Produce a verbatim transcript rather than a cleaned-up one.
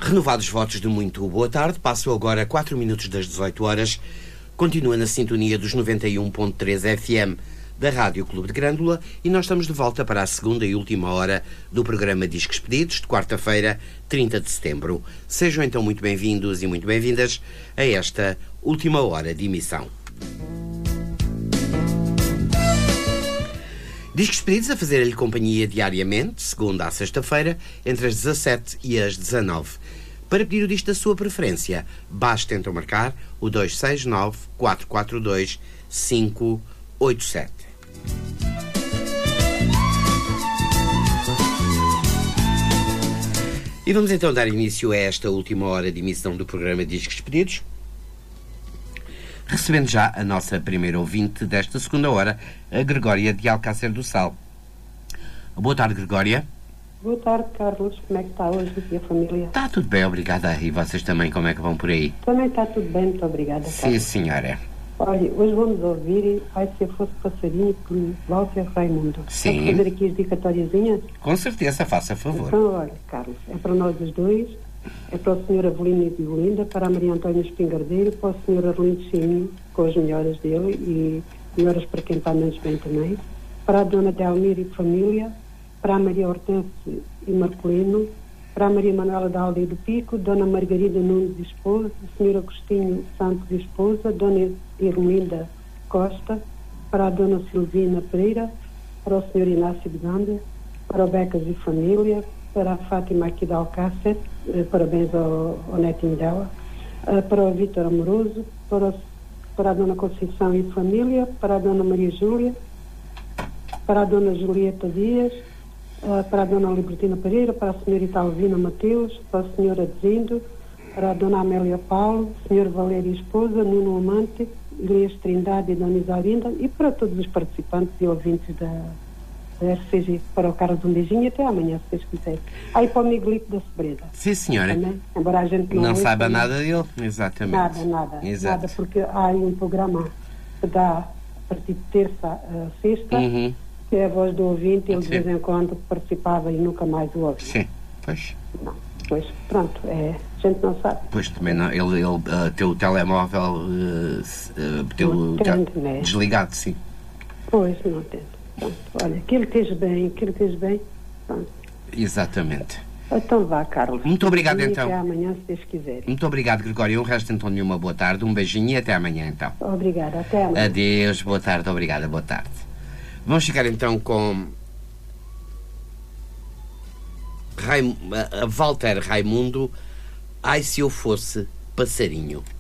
Renovados votos de muito boa tarde, passam agora quatro minutos das dezoito horas. Continua na sintonia dos noventa e um ponto três F M da Rádio Clube de Grândola e nós estamos de volta para a segunda e última hora do programa Discos Pedidos, de quarta-feira, trinta de setembro. Sejam então muito bem-vindos e muito bem-vindas a esta última hora de emissão. Discos Pedidos a fazer-lhe companhia diariamente, segunda à sexta-feira, entre as dezassete e as dezanove. Para pedir o disco da sua preferência, basta então marcar o dois seis nove, quatro quatro dois, cinco oito sete. E vamos então dar início a esta última hora de emissão do programa Discos Pedidos, recebendo já a nossa primeira ouvinte desta segunda hora, a Gregória de Alcácer do Sal. Boa tarde, Gregória. Boa tarde, Carlos. Como é que está hoje e a família? Está tudo bem, obrigada. E vocês também, como é que vão por aí? Também está tudo bem, muito obrigada, Carlos. Sim, senhora. Olha, hoje vamos ouvir Ai Se Eu Fosse Passarinho, por Walter Raimundo. Sim. Posso fazer aqui as dicatóriazinhas? Com certeza, faça favor. Então, olha, Carlos, é para nós os dois, é para o senhor Avelino de Olinda, para a Maria Antónia Espingardeiro, para o senhor Arlindo Chininho, com as melhoras dele e melhoras para quem está menos bem também, para a dona Delmira e família, para a Maria Hortense e Marcolino, para a Maria Manuela da Aldeia do Pico, dona Margarida Nunes e esposa, o senhor Agostinho Santos e esposa, dona Irmelinda Costa, para a dona Silvina Pereira, para o senhor Inácio de Ganda, para o Becas e família, para a Fátima aqui de Alcácer, eh, parabéns ao, ao netinho dela, eh, para o Vítor Amoroso, para, o, para a dona Conceição e família, para a dona Maria Júlia, para a dona Julieta Dias, Uh, para a dona Libertina Pereira, para a senhorita Alvina Mateus, para a senhora Desindo, para a dona Amélia Paulo, senhor Valério e esposa, Nuno Amante, Elias Trindade e dona Isarinda, e para todos os participantes e ouvintes da, da R C G. Para o Carlos, um beijinho e até amanhã, se vocês quiserem. Aí para o Miguelito da Sobreda. Sim, senhora. Também, embora a gente não, não ouça, saiba também. nada dele, exatamente. Nada, nada, Exato. nada, porque há aí um programa que dá a partir de terça a sexta, Uhum. que é a voz do ouvinte, ele Sim. de vez em quando participava e nunca mais o ouvi. Sim, pois. Não, pois, pronto, é, a gente não sabe. Pois também não, ele, ele uh, teu o telemóvel uh, uh, teu, Não te- entendo, né? desligado, sim. Pois, não entendo. Pronto, olha, que ele esteja bem, que ele esteja bem. Pronto. Exatamente. Então vá, Carlos. Muito obrigado, E então. até amanhã, se Deus quiser. Muito obrigado, Gregório. Um resto então de uma boa tarde, um beijinho e até amanhã então. Obrigada, até amanhã. Adeus, boa tarde, obrigada, boa tarde. Vamos chegar então com Raim... a Walter Raimundo, Ai Se Eu Fosse Passarinho.